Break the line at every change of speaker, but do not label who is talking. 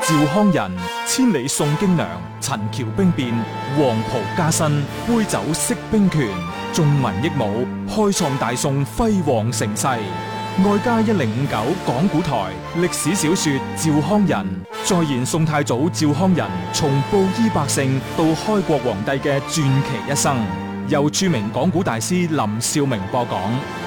趙匡胤千里送京娘，陳橋兵變，黃袍加身，杯酒釋兵權，眾民益武，開創大宋輝煌盛世。外加1059講古台歷史小說趙匡胤，再現宋太祖趙匡胤從布衣百姓到開國皇帝嘅傳奇一生，由著名講古大師林兆明播講。